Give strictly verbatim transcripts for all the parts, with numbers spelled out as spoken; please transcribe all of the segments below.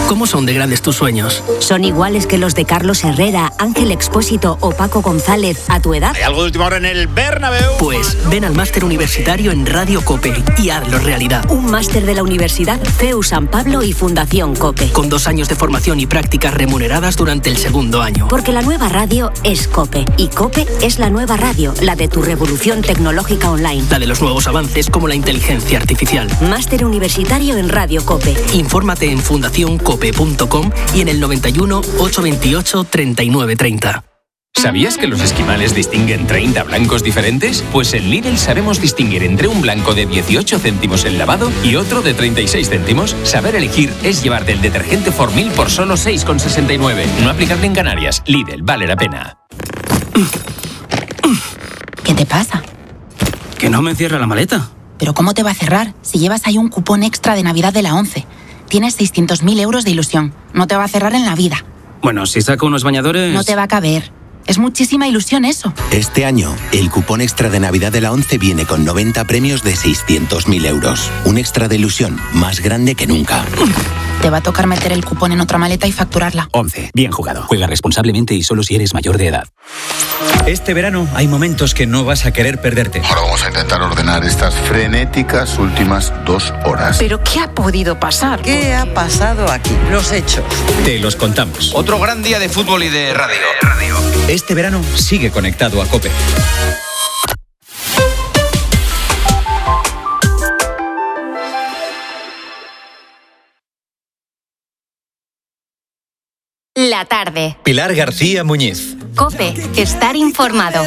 ¿Cómo son de grandes tus sueños? ¿Son iguales que los de Carlos Herrera, Ángel Expósito o Paco González a tu edad? ¿Hay algo de última hora en el Bernabéu? Pues ven al máster universitario en Radio COPE y hazlo realidad. Un máster de la Universidad C E U San Pablo y Fundación COPE. Con dos años de formación y prácticas remuneradas durante el segundo año. Porque la nueva radio es COPE y COPE es la nueva radio, la de tu revolución tecnológica online. La de los nuevos avances como la inteligencia artificial. Máster universitario en Radio COPE. Infórmate en fundación cope punto com y en el noventa y uno, ochocientos veintiocho, treinta y nueve treinta. ¿Sabías que los esquimales distinguen treinta blancos diferentes? Pues en Lidl sabemos distinguir entre un blanco de dieciocho céntimos el lavado y otro de treinta y seis céntimos. Saber elegir es llevarte el detergente Formil por solo seis con sesenta y nueve. No aplicable en Canarias. Lidl, vale la pena. ¿Qué te pasa? Que no me cierra la maleta. ¿Pero cómo te va a cerrar si llevas ahí un cupón extra de Navidad de la ONCE? Tienes seiscientos mil euros de ilusión. No te va a cerrar en la vida. Bueno, si saco unos bañadores... No te va a caber. Es muchísima ilusión eso. Este año, el cupón extra de Navidad de la ONCE viene con noventa premios de seiscientos mil euros. Un extra de ilusión más grande que nunca. Te va a tocar meter el cupón en otra maleta y facturarla. ONCE. Bien jugado. Juega responsablemente y solo si eres mayor de edad. Este verano hay momentos que no vas a querer perderte. Ahora vamos a intentar ordenar estas frenéticas últimas dos horas. ¿Pero qué ha podido pasar? ¿Qué ha pasado aquí? Los hechos. Te los contamos. Otro gran día de fútbol y de radio. Este verano sigue conectado a COPE. La tarde. Pilar García Muñiz. COPE. Estar informado.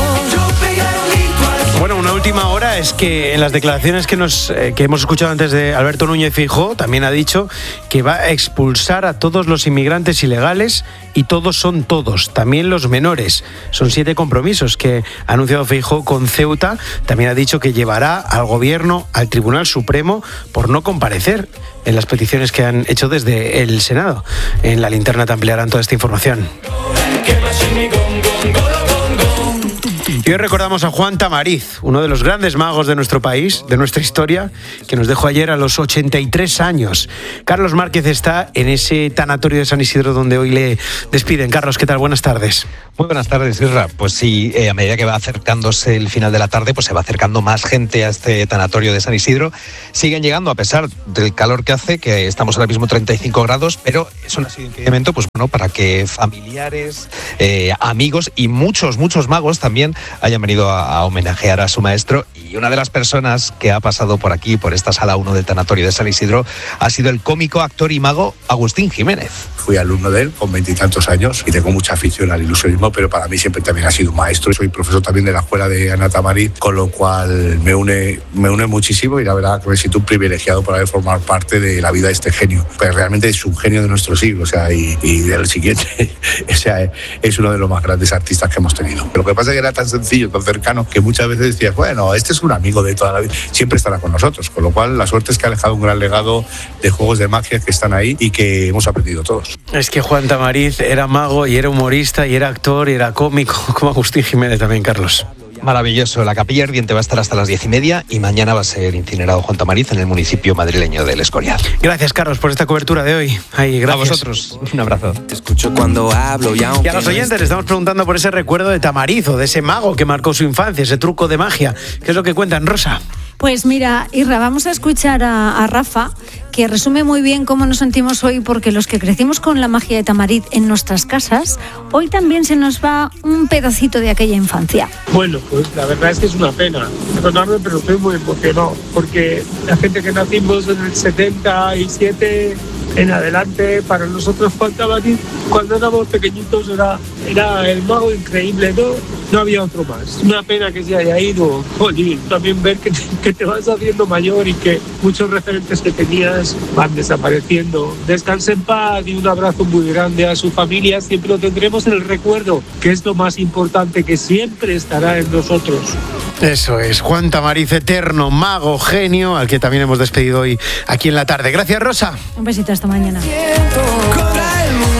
Bueno, una última hora es que en las declaraciones que, nos, eh, que hemos escuchado antes de Alberto Núñez Feijóo, también ha dicho que va a expulsar a todos los inmigrantes ilegales y todos son todos, también los menores. Son siete compromisos que ha anunciado Feijóo con Ceuta. También ha dicho que llevará al gobierno al Tribunal Supremo por no comparecer en las peticiones que han hecho desde el Senado. En la linterna te ampliarán toda esta información. Y hoy recordamos a Juan Tamariz, uno de los grandes magos de nuestro país, de nuestra historia, que nos dejó ayer a los ochenta y tres años. Carlos Márquez está en ese tanatorio de San Isidro donde hoy le despiden. Carlos, ¿qué tal? Buenas tardes. Muy buenas tardes, Isra. Pues sí, eh, a medida que va acercándose el final de la tarde, pues se va acercando más gente a este tanatorio de San Isidro. Siguen llegando a pesar del calor que hace, que estamos ahora mismo treinta y cinco grados, pero eso no ha sido impedimento, pues bueno, para que familiares, eh, amigos y muchos, muchos magos también hayan venido a, a homenajear a su maestro. Y una de las personas que ha pasado por aquí, por esta sala uno del tanatorio de San Isidro, ha sido el cómico, actor y mago Agustín Jiménez. Fui alumno de él con veintitantos años y tengo mucha afición al ilusionismo, pero para mí siempre también ha sido un maestro. Soy profesor también de la escuela de Ana Tamariz, con lo cual me une, me une muchísimo y la verdad que me siento un privilegiado por haber formado parte de la vida de este genio. Pues realmente es un genio de nuestro siglo, o sea, y, y del siguiente. O sea, es uno de los más grandes artistas que hemos tenido. Pero lo que pasa es que era tan sencillo, tan cercano, que muchas veces decías, bueno, este es un amigo de toda la vida, siempre estará con nosotros, con lo cual la suerte es que ha dejado un gran legado de juegos de magia que están ahí y que hemos aprendido todos. Es que Juan Tamariz era mago y era humorista y era actor y era cómico, como Agustín Jiménez también, Carlos. Maravilloso. La Capilla Ardiente va a estar hasta las diez y media y mañana va a ser incinerado Juan Tamariz en el municipio madrileño del Escorial. Gracias, Carlos, por esta cobertura de hoy. Ay, gracias. A vosotros. Un abrazo. Te escucho cuando hablo y aunque Y a los oyentes les estamos preguntando por ese recuerdo de Tamariz o de ese mago que marcó su infancia, ese truco de magia. ¿Qué es lo que cuentan, Rosa? Pues mira, Irra, vamos a escuchar a, a Rafa, que resume muy bien cómo nos sentimos hoy, porque los que crecimos con la magia de Tamariz en nuestras casas, hoy también se nos va un pedacito de aquella infancia. Bueno, pues la verdad es que es una pena, perdonadme, pero estoy muy emocionado, porque la gente que nacimos en el setenta y siete en adelante, para nosotros Juan Tamariz, cuando éramos pequeñitos, era, era el mago increíble, ¿no? No había otro más. Una pena que se haya ido. Jolín, también ver que te, que te vas haciendo mayor y que muchos referentes que tenías van desapareciendo. Descanse en paz y un abrazo muy grande a su familia. Siempre lo tendremos en el recuerdo, que es lo más importante, que siempre estará en nosotros. Eso es, Juan Tamariz, eterno mago, genio, al que también hemos despedido hoy aquí en la tarde. Gracias, Rosa. Un besito, hasta mañana. Contra el mundo.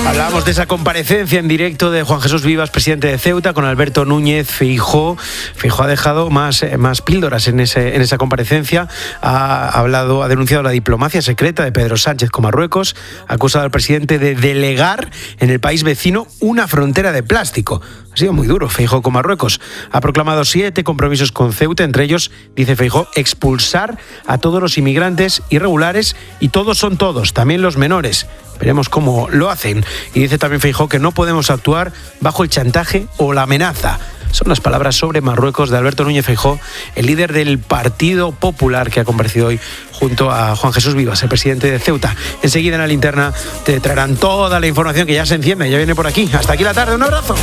Hablábamos de esa comparecencia en directo de Juan Jesús Vivas, presidente de Ceuta, con Alberto Núñez Feijóo. Feijóo ha dejado más, más píldoras en, ese, en esa comparecencia. Ha hablado, ha denunciado la diplomacia secreta de Pedro Sánchez con Marruecos. Ha acusado al presidente de delegar en el país vecino una frontera de plástico. Ha sido muy duro Feijóo con Marruecos. Ha proclamado siete compromisos con Ceuta, entre ellos, dice Feijóo, expulsar a todos los inmigrantes irregulares, y todos son todos, también los menores. Veremos cómo lo hacen. Y dice también Feijóo que no podemos actuar bajo el chantaje o la amenaza. Son las palabras sobre Marruecos de Alberto Núñez Feijóo, el líder del Partido Popular, que ha comparecido hoy junto a Juan Jesús Vivas, el presidente de Ceuta. Enseguida en la linterna te traerán toda la información, que ya se enciende, ya viene por aquí. Hasta aquí la tarde, un abrazo.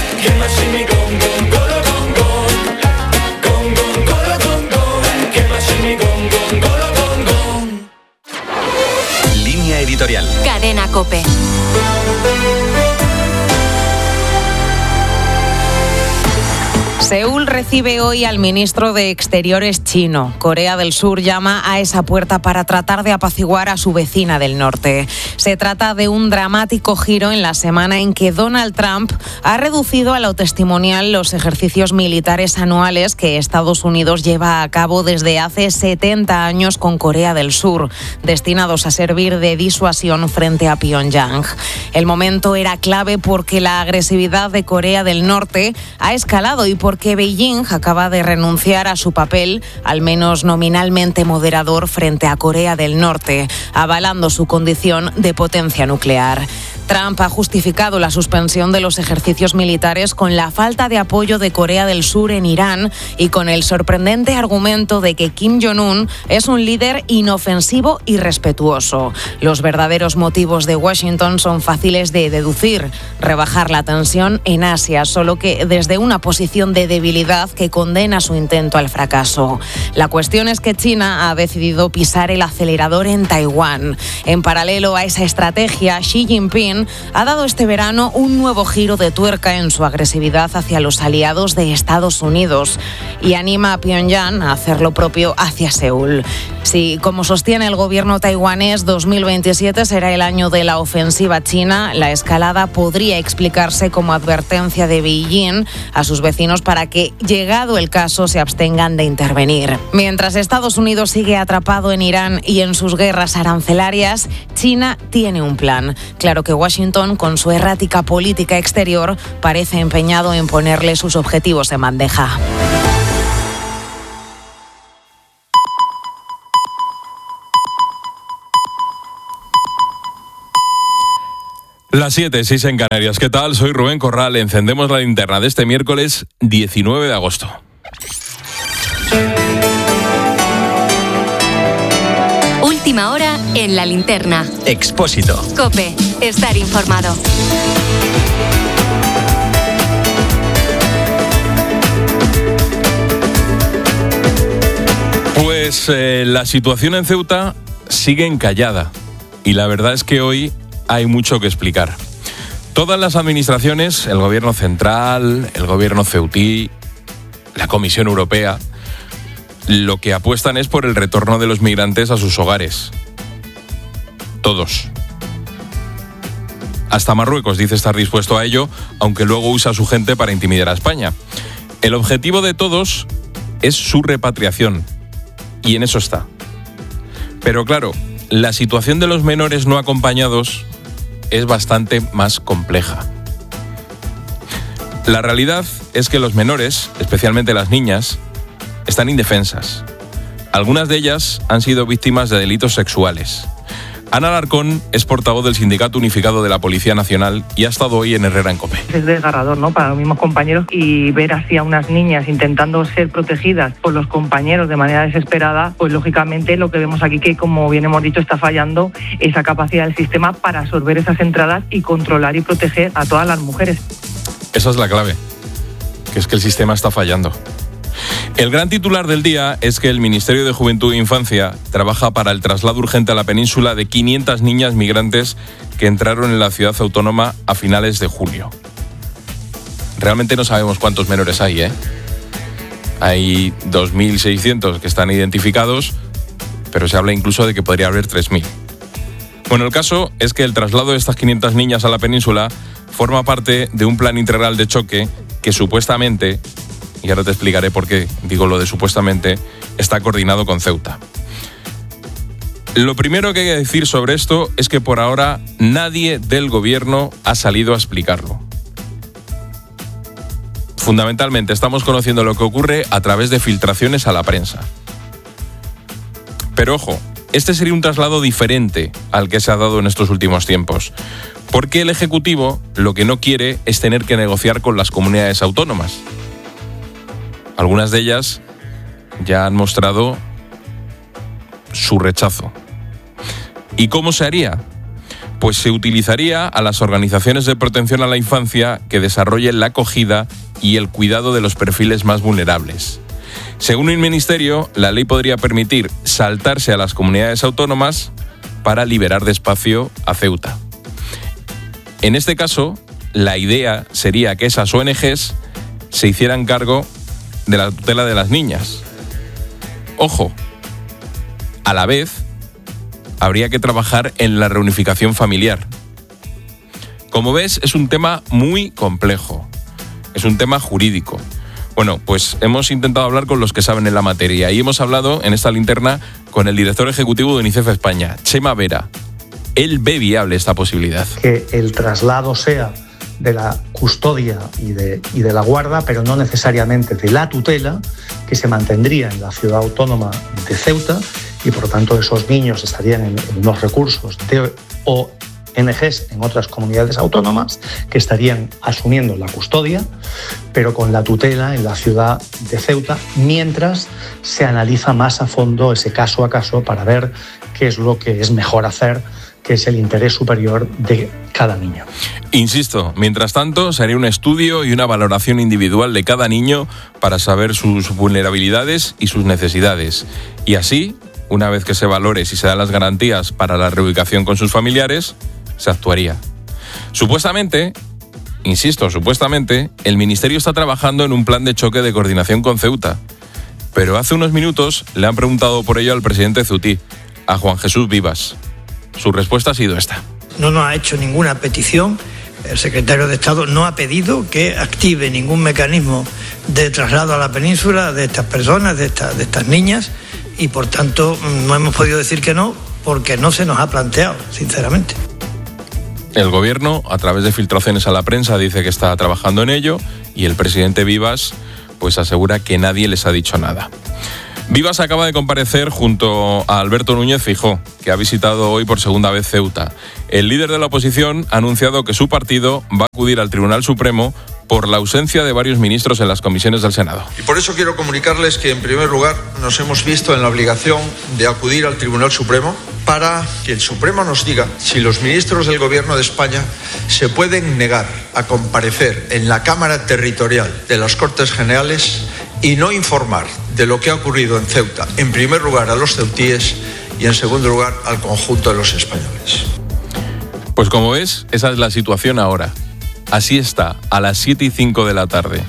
Línea editorial. Cadena COPE. Seúl recibe hoy al ministro de Exteriores chino. Corea del Sur llama a esa puerta para tratar de apaciguar a su vecina del norte. Se trata de un dramático giro en la semana en que Donald Trump ha reducido a lo testimonial los ejercicios militares anuales que Estados Unidos lleva a cabo desde hace setenta años con Corea del Sur, destinados a servir de disuasión frente a Pyongyang. El momento era clave porque la agresividad de Corea del Norte ha escalado y porque Beijing acaba de renunciar a su papel, al menos nominalmente moderador, frente a Corea del Norte, avalando su condición de potencia nuclear. Trump ha justificado la suspensión de los ejercicios militares con la falta de apoyo de Corea del Sur en Irán y con el sorprendente argumento de que Kim Jong-un es un líder inofensivo y respetuoso. Los verdaderos motivos de Washington son fáciles de deducir: rebajar la tensión en Asia, solo que desde una posición de debilidad que condena su intento al fracaso. La cuestión es que China ha decidido pisar el acelerador en Taiwán. En paralelo a esa estrategia, Xi Jinping ha dado este verano un nuevo giro de tuerca en su agresividad hacia los aliados de Estados Unidos y anima a Pyongyang a hacer lo propio hacia Seúl. Si, como sostiene el gobierno taiwanés, dos mil veintisiete será el año de la ofensiva china, la escalada podría explicarse como advertencia de Beijing a sus vecinos para que, llegado el caso, se abstengan de intervenir. Mientras Estados Unidos sigue atrapado en Irán y en sus guerras arancelarias, China tiene un plan. Claro que Washington, con su errática política exterior, parece empeñado en ponerle sus objetivos en bandeja. Las siete, seis en Canarias. ¿Qué tal? Soy Rubén Corral. Encendemos la linterna de este miércoles diecinueve de agosto. Última hora en la linterna. Expósito. COPE. Estar informado. Pues eh, la situación en Ceuta sigue encallada. Y la verdad es que hoy hay mucho que explicar. Todas las administraciones, el gobierno central, el gobierno ceutí, la Comisión Europea, lo que apuestan es por el retorno de los migrantes a sus hogares. Todos. Hasta Marruecos dice estar dispuesto a ello, aunque luego usa a su gente para intimidar a España. El objetivo de todos es su repatriación, y en eso está. Pero claro, la situación de los menores no acompañados es bastante más compleja. La realidad es que los menores, especialmente las niñas, están indefensas. Algunas de ellas han sido víctimas de delitos sexuales. Ana Alarcón es portavoz del Sindicato Unificado de la Policía Nacional y ha estado hoy en Herrera en COPE. Es desgarrador, ¿no?, para los mismos compañeros, y ver así a unas niñas intentando ser protegidas por los compañeros de manera desesperada, pues lógicamente lo que vemos aquí, que como bien hemos dicho, está fallando esa capacidad del sistema para absorber esas entradas y controlar y proteger a todas las mujeres. Esa es la clave, que es que el sistema está fallando. El gran titular del día es que el Ministerio de Juventud e Infancia trabaja para el traslado urgente a la península de quinientas niñas migrantes que entraron en la ciudad autónoma a finales de julio. Realmente no sabemos cuántos menores hay, ¿eh? Hay dos mil seiscientos que están identificados, pero se habla incluso de que podría haber tres mil. Bueno, el caso es que el traslado de estas quinientas niñas a la península forma parte de un plan integral de choque que supuestamente, y ahora te explicaré por qué digo lo de supuestamente, está coordinado con Ceuta. Lo primero que hay que decir sobre esto es que por ahora nadie del gobierno ha salido a explicarlo. Fundamentalmente estamos conociendo lo que ocurre a través de filtraciones a la prensa. Pero ojo, este sería un traslado diferente al que se ha dado en estos últimos tiempos, porque el Ejecutivo lo que no quiere es tener que negociar con las comunidades autónomas. Algunas de ellas ya han mostrado su rechazo. ¿Y cómo se haría? Pues se utilizaría a las organizaciones de protección a la infancia que desarrollen la acogida y el cuidado de los perfiles más vulnerables. Según el Ministerio, la ley podría permitir saltarse a las comunidades autónomas para liberar de espacio a Ceuta. En este caso, la idea sería que esas O N Ges se hicieran cargo de la tutela de las niñas. Ojo, a la vez, habría que trabajar en la reunificación familiar. Como ves, es un tema muy complejo. Es un tema jurídico. Bueno, pues hemos intentado hablar con los que saben en la materia y hemos hablado en esta linterna con el director ejecutivo de UNICEF España, Chema Vera. Él ve viable esta posibilidad. Que el traslado sea de la custodia y de, y de la guarda, pero no necesariamente de la tutela, que se mantendría en la ciudad autónoma de Ceuta, y por lo tanto esos niños estarían en, en unos recursos de O N Ges en otras comunidades autónomas que estarían asumiendo la custodia, pero con la tutela en la ciudad de Ceuta, mientras se analiza más a fondo ese caso a caso para ver qué es lo que es mejor hacer, que es el interés superior de cada niño. Insisto, mientras tanto, se haría un estudio y una valoración individual de cada niño para saber sus vulnerabilidades y sus necesidades. Y así, una vez que se valore si se dan las garantías para la reubicación con sus familiares, se actuaría. Supuestamente, insisto, supuestamente, el Ministerio está trabajando en un plan de choque de coordinación con Ceuta. Pero hace unos minutos le han preguntado por ello al presidente ceutí, a Juan Jesús Vivas. Su respuesta ha sido esta. No nos ha hecho ninguna petición. El secretario de Estado no ha pedido que active ningún mecanismo de traslado a la península de estas personas, de, esta, de estas niñas, y por tanto no hemos podido decir que no, porque no se nos ha planteado, sinceramente. El gobierno, a través de filtraciones a la prensa, dice que está trabajando en ello, y el presidente Vivas pues asegura que nadie les ha dicho nada. Vivas acaba de comparecer junto a Alberto Núñez Feijóo, que ha visitado hoy por segunda vez Ceuta. El líder de la oposición ha anunciado que su partido va a acudir al Tribunal Supremo por la ausencia de varios ministros en las comisiones del Senado. Y por eso quiero comunicarles que, en primer lugar, nos hemos visto en la obligación de acudir al Tribunal Supremo para que el Supremo nos diga si los ministros del Gobierno de España se pueden negar a comparecer en la Cámara Territorial de las Cortes Generales y no informar de lo que ha ocurrido en Ceuta, en primer lugar a los ceutíes y en segundo lugar al conjunto de los españoles. Pues como ves, esa es la situación ahora. Así está, a las siete y cinco de la tarde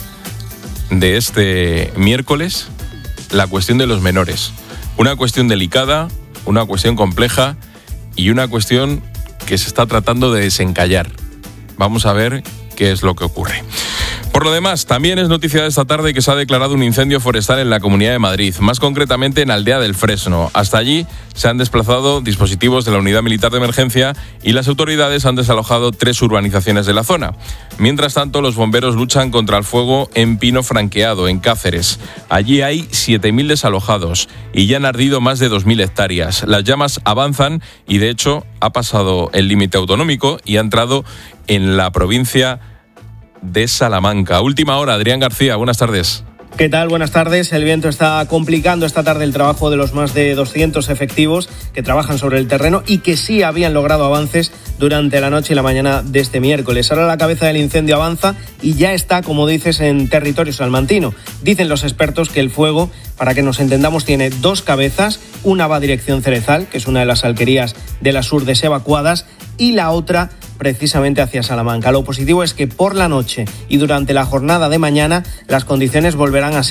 de este miércoles, la cuestión de los menores. Una cuestión delicada, una cuestión compleja y una cuestión que se está tratando de desencallar. Vamos a ver qué es lo que ocurre. Por lo demás, también es noticia de esta tarde que se ha declarado un incendio forestal en la Comunidad de Madrid, más concretamente en Aldea del Fresno. Hasta allí se han desplazado dispositivos de la Unidad Militar de Emergencia y las autoridades han desalojado tres urbanizaciones de la zona. Mientras tanto, los bomberos luchan contra el fuego en Pino Franqueado, en Cáceres. Allí hay siete mil desalojados y ya han ardido más de dos mil hectáreas. Las llamas avanzan y, de hecho, ha pasado el límite autonómico y ha entrado en la provincia de Salamanca. Última hora, Adrián García, buenas tardes. ¿Qué tal? Buenas tardes. El viento está complicando esta tarde el trabajo de los más de doscientos efectivos que trabajan sobre el terreno y que sí habían logrado avances durante la noche y la mañana de este miércoles. Ahora la cabeza del incendio avanza y ya está, como dices, en territorio salmantino. Dicen los expertos que el fuego, para que nos entendamos, tiene dos cabezas. Una va a dirección Cerezal, que es una de las alquerías de las Urdes evacuadas, y la otra precisamente hacia Salamanca. Lo positivo es que por la noche y durante la jornada de mañana las condiciones volverán a ser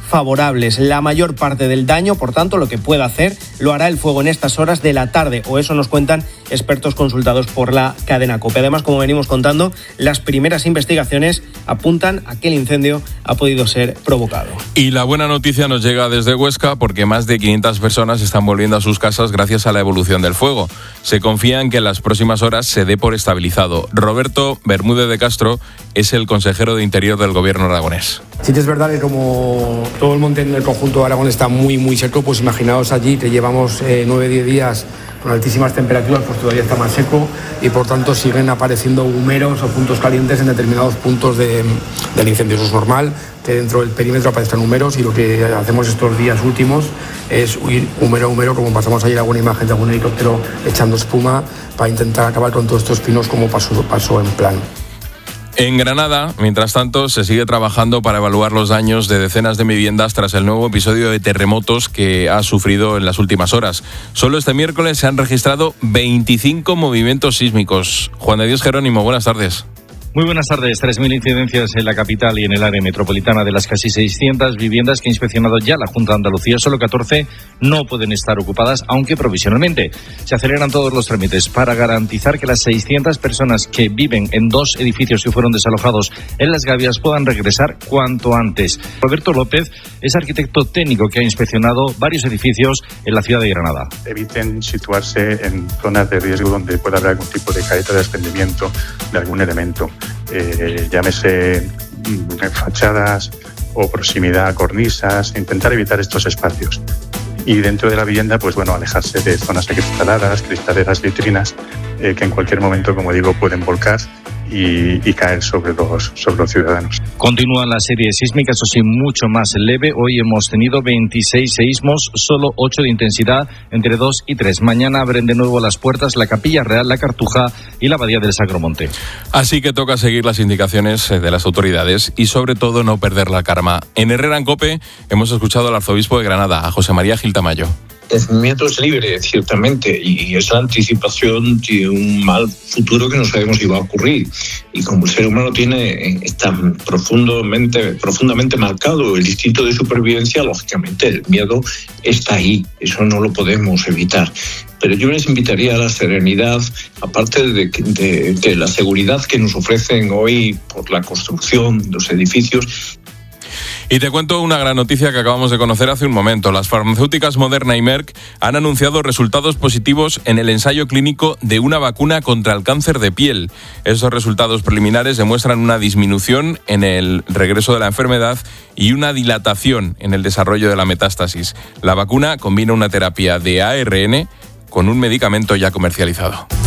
favorables. La mayor parte del daño, por tanto, lo que pueda hacer, lo hará el fuego en estas horas de la tarde, o eso nos cuentan expertos consultados por la cadena COPE. Además, como venimos contando, las primeras investigaciones apuntan a que el incendio ha podido ser provocado. Y la buena noticia nos llega desde Huesca, porque más de quinientas personas están volviendo a sus casas gracias a la evolución del fuego. Se confía en que en las próximas horas se dé por estabilizado. Roberto Bermúdez de Castro es el consejero de Interior del Gobierno aragonés. Sí, es verdad que como todo el monte en el conjunto de Aragón está muy muy seco, pues imaginaos allí que llevamos eh, nueve diez días con altísimas temperaturas, pues todavía está más seco y por tanto siguen apareciendo humeros o puntos calientes en determinados puntos de, del incendio. Eso es normal, que dentro del perímetro aparezcan humeros, y lo que hacemos estos días últimos es huir humero a humero, como pasamos ayer alguna imagen de algún helicóptero echando espuma para intentar acabar con todos estos pinos como pasó, pasó en plan. En Granada, mientras tanto, se sigue trabajando para evaluar los daños de decenas de viviendas tras el nuevo episodio de terremotos que ha sufrido en las últimas horas. Solo este miércoles se han registrado veinticinco movimientos sísmicos. Juan de Dios Jerónimo, buenas tardes. Muy buenas tardes. tres mil incidencias en la capital y en el área metropolitana. De las casi seiscientas viviendas que ha inspeccionado ya la Junta de Andalucía, solo catorce no pueden estar ocupadas, aunque provisionalmente. Se aceleran todos los trámites para garantizar que las seiscientas personas que viven en dos edificios que fueron desalojados en Las Gavias puedan regresar cuanto antes. Roberto López es arquitecto técnico que ha inspeccionado varios edificios en la ciudad de Granada. Eviten situarse en zonas de riesgo donde pueda haber algún tipo de caída de desprendimiento de algún elemento. Eh, llámese fachadas o proximidad a cornisas, intentar evitar estos espacios. Y dentro de la vivienda, pues bueno, alejarse de zonas acristaladas, cristaleras, vitrinas, eh, que en cualquier momento, como digo, pueden volcar y, y caer sobre los, sobre los ciudadanos. Continúa la serie sísmica, eso sí, mucho más leve. Hoy hemos tenido veintiséis seísmos, solo ocho de intensidad, entre dos y tres. Mañana abren de nuevo las puertas la Capilla Real, la Cartuja y la Abadía del Sagromonte. Así que toca seguir las indicaciones de las autoridades y sobre todo no perder la calma. En Herrera en COPE hemos escuchado al arzobispo de Granada, a José María Gil Tamayo. El miedo es libre, ciertamente, y es la anticipación de un mal futuro que no sabemos si va a ocurrir. Y como el ser humano tiene tan profundamente, profundamente marcado el instinto de supervivencia, lógicamente el miedo está ahí, eso no lo podemos evitar. Pero yo les invitaría a la serenidad, aparte de, de, de la seguridad que nos ofrecen hoy por la construcción de los edificios. Y te cuento una gran noticia que acabamos de conocer hace un momento. Las farmacéuticas Moderna y Merck han anunciado resultados positivos en el ensayo clínico de una vacuna contra el cáncer de piel. Esos resultados preliminares demuestran una disminución en el regreso de la enfermedad y una dilatación en el desarrollo de la metástasis. La vacuna combina una terapia de A R N con un medicamento ya comercializado.